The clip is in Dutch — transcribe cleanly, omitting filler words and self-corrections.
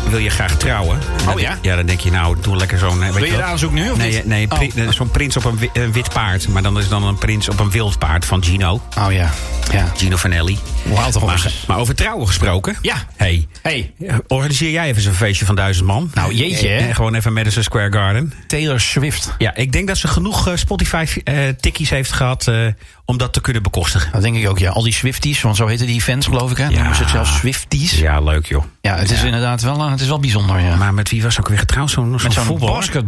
wil je graag trouwen. Oh ja? Ja, dan denk je nou, doe lekker zo'n... Wil je de aanzoek nu of niet? Nee, zo'n prins op een wit paard. Maar dan is dan een prins op een wild paard van Gino. Oh ja. Gino Vanelli. Wild Horses. Maar over trouwen gesproken. Ja. Hey. Organiseer jij even zo'n feestje van 1000 man? Nou, jeetje, hè? En gewoon even Madison Square Garden. Taylor Swift. Ja, ik denk dat ze genoeg Spotify-tikkies heeft gehad om dat te kunnen bekostigen. Dat denk ik ook, ja. Al die Swifties, want zo heten die fans, geloof ik, hè? Noemen ze het zelfs Swifties. Ja, leuk, joh. Ja, het is inderdaad wel, het is wel bijzonder, ja. Maar met wie was ook weer getrouwd? Zo'n basketballer.